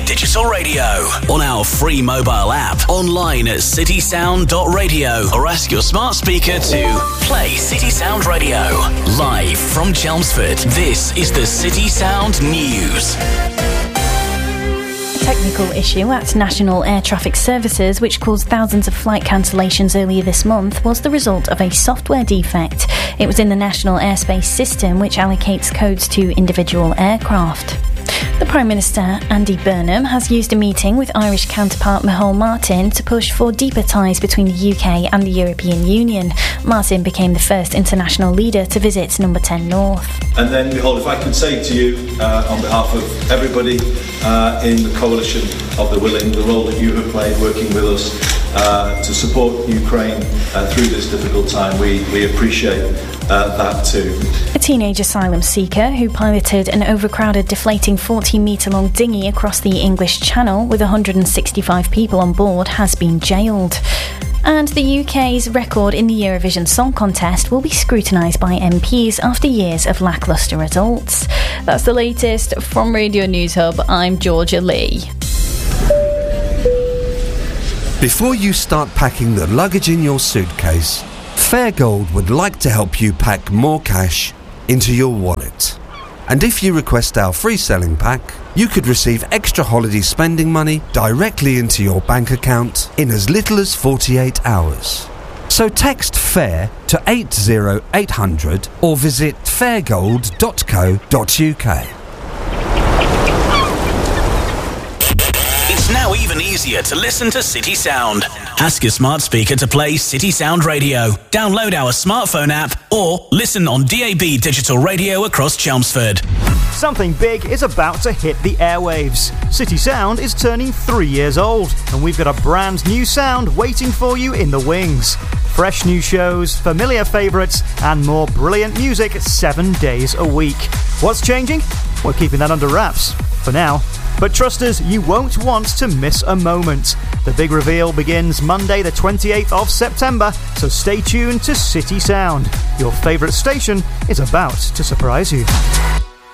Digital Radio, on our free mobile app, online at citysound.radio, or ask your smart speaker to play City Sound Radio. Live from Chelmsford, this is the City Sound News. Technical issue at National Air Traffic Services, which caused thousands of flight cancellations earlier this month, was the result of a software defect. It was in the National Airspace System, which allocates codes to individual aircraft. The Prime Minister, Andy Burnham, has used a meeting with Irish counterpart Micheál Martin to push for deeper ties between the UK and the European Union. Martin became the first international leader to visit Number 10 North. And then, Micheál, if I could say to you, on behalf of everybody in the coalition of the willing, the role that you have played working with us to support Ukraine through this difficult time, we appreciate that too. A teenage asylum seeker who piloted an overcrowded, deflating 40-metre-long dinghy across the English Channel with 165 people on board has been jailed. And the UK's record in the Eurovision Song Contest will be scrutinised by MPs after years of lacklustre results. That's the latest from Radio News Hub. I'm Georgia Lee. Before you start packing the luggage in your suitcase, Fairgold would like to help you pack more cash into your wallet. And if you request our free selling pack, you could receive extra holiday spending money directly into your bank account in as little as 48 hours. So text FAIR to 80800 or visit fairgold.co.uk. It's now even easier to listen to City Sound. Ask your smart speaker to play City Sound Radio. Download our smartphone app or listen on DAB digital radio across Chelmsford. Something big is about to hit the airwaves. City Sound is turning 3 years old, and we've got a brand new sound waiting for you in the wings. Fresh new shows, familiar favourites, and more brilliant music 7 days a week. What's changing? We're keeping that under wraps for now. But trust us, you won't want to miss a moment. The big reveal begins Monday the 28th of September, so stay tuned to City Sound. Your favourite station is about to surprise you.